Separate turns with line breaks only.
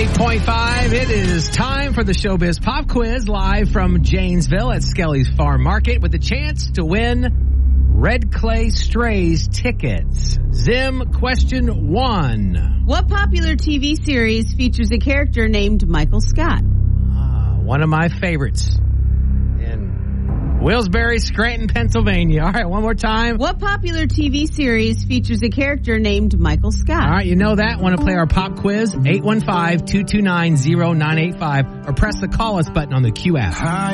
98.5. It is time for the Showbiz Pop Quiz live from Janesville at Skelly's Farm Market with a chance to win Red Clay Strays tickets. Zim, question 1.
What popular TV series features a character named Michael Scott?
One of my favorites in Wilkes-Barre, Scranton, Pennsylvania. All right, one more time.
What popular TV series features a character named Michael Scott?
All right, you know that. Want to play our pop quiz? 815-229-0985 or press the call us button on the Q app.